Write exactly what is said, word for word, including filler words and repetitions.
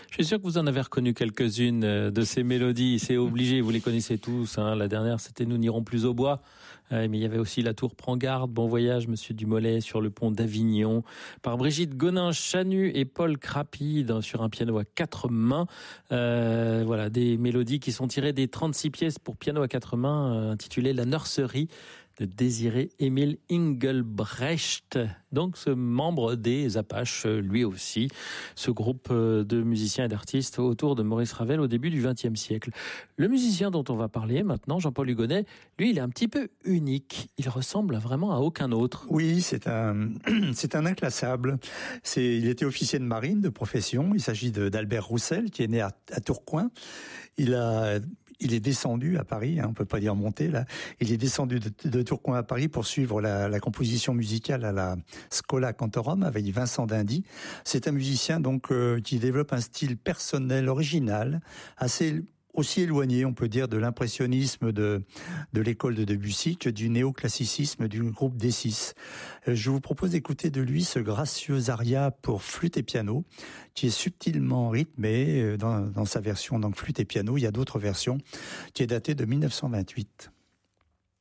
Je suis sûr que vous en avez reconnu quelques-unes de ces mélodies. C'est obligé, vous les connaissez tous. Hein. La dernière, c'était « Nous n'irons plus au bois ». Euh, mais il y avait aussi « La tour prend garde »,« Bon voyage, Monsieur Dumollet » sur le pont d'Avignon, par Brigitte Gonin-Chanu et Paul Crapi dans, sur un piano à quatre mains. Euh, voilà, des mélodies qui sont tirées des trente-six pièces pour piano à quatre mains euh, intitulées « La nurserie » de Désiré-Émile Engelbrecht, donc ce membre des Apaches, lui aussi, ce groupe de musiciens et d'artistes autour de Maurice Ravel au début du vingtième siècle. Le musicien dont on va parler maintenant, Jean-Paul Hugonnet, lui, il est un petit peu unique. Il ressemble vraiment à aucun autre. Oui, c'est un, c'est un inclassable. C'est, il était officier de marine de profession. Il s'agit de, d'Albert Roussel, qui est né à, à Tourcoing. Il a, il est descendu à Paris, hein, on peut pas dire monté là. Il est descendu de, de Tourcoing à Paris pour suivre la, la composition musicale à la Schola Cantorum avec Vincent d'Indy. C'est un musicien donc euh, qui développe un style personnel original, assez aussi éloigné, on peut dire, de l'impressionnisme de de l'école de Debussy que du néoclassicisme du groupe D six. Je vous propose d'écouter de lui ce gracieux aria pour flûte et piano, qui est subtilement rythmé dans, dans sa version donc flûte et piano. Il y a d'autres versions, qui est datée de mille neuf cent vingt-huit.